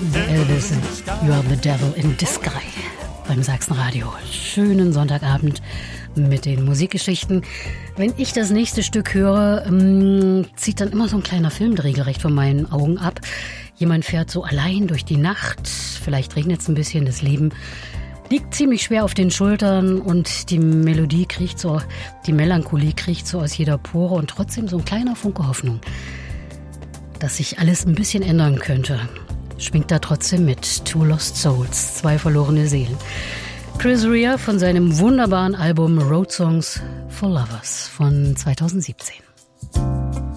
Elvis, You Are the Devil in Disguise beim Sachsenradio. Schönen Sonntagabend mit den Musikgeschichten. Wenn ich das nächste Stück höre, zieht dann immer so ein kleiner Film regelrecht von meinen Augen ab. Jemand fährt so allein durch die Nacht, vielleicht regnet es ein bisschen, das Leben liegt ziemlich schwer auf den Schultern und die Melancholie kriecht so aus jeder Pore und trotzdem so ein kleiner Funke Hoffnung, dass sich alles ein bisschen ändern könnte. Schwingt da trotzdem mit. Two Lost Souls, 2 verlorene Seelen. Chris Rea von seinem wunderbaren Album Road Songs for Lovers von 2017.